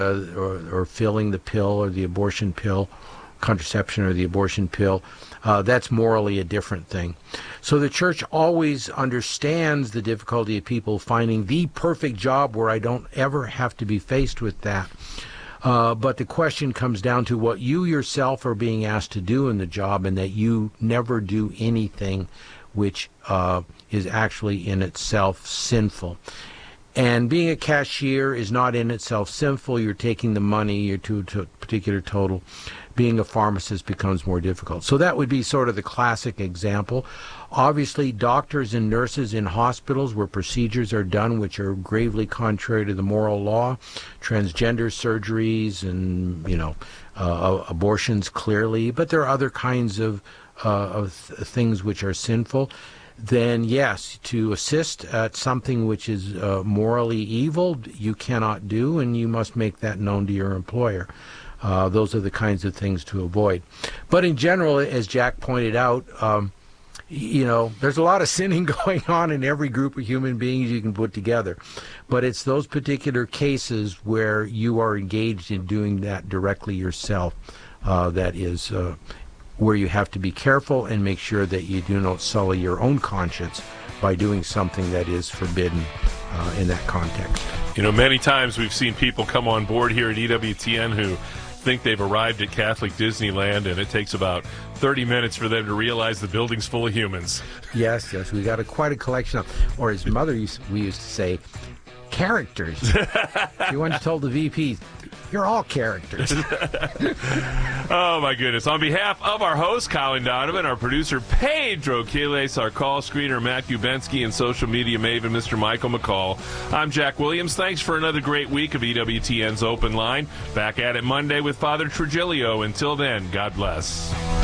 or filling the pill or the abortion pill, contraception or the abortion pill. That's morally a different thing. So the church always understands the difficulty of people finding the perfect job where I don't ever have to be faced with that. But the question comes down to what you yourself are being asked to do in the job, and that you never do anything which is actually in itself sinful. And being a cashier is not in itself sinful. You're taking the money, you're to a particular total. Being a pharmacist becomes more difficult. So that would be sort of the classic example. Obviously, doctors and nurses in hospitals where procedures are done which are gravely contrary to the moral law, transgender surgeries and, abortions clearly, but there are other kinds of things which are sinful. Then yes, to assist at something which is morally evil, you cannot do, and you must make that known to your employer. Those are the kinds of things to avoid. But in general, as Jack pointed out, there's a lot of sinning going on in every group of human beings you can put together. But it's those particular cases where you are engaged in doing that directly yourself that is where you have to be careful and make sure that you do not sully your own conscience by doing something that is forbidden in that context. Many times we've seen people come on board here at EWTN who think they've arrived at Catholic Disneyland, and it takes about 30 minutes for them to realize the building's full of humans. Yes, we got quite a collection of, or as we used to say, characters. She once told the VP, "You're all characters." Oh, my goodness. On behalf of our host, Colin Donovan, our producer, Pedro Quiles, our call screener, Matt Gubensky, and social media maven, Mr. Michael McCall, I'm Jack Williams. Thanks for another great week of EWTN's Open Line. Back at it Monday with Father Trujillo. Until then, God bless.